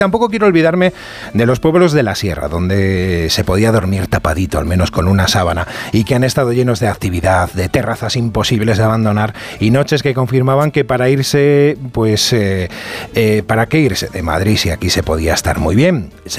Tampoco quiero olvidarme de los pueblos de la sierra, donde se podía dormir tapadito, al menos con una sábana, y que han estado llenos de actividad, de terrazas imposibles de abandonar y noches que confirmaban que para irse, ¿para qué irse de Madrid si aquí se podía estar muy bien?